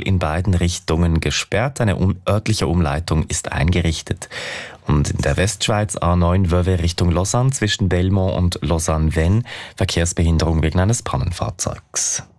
in beiden Richtungen gesperrt. Eine örtliche Umleitung ist eingerichtet. Und in der Westschweiz A9 Vevey Richtung Lausanne zwischen Belmont und Lausanne-Vennes Verkehrsbehinderung wegen eines Pannenfahrzeugs.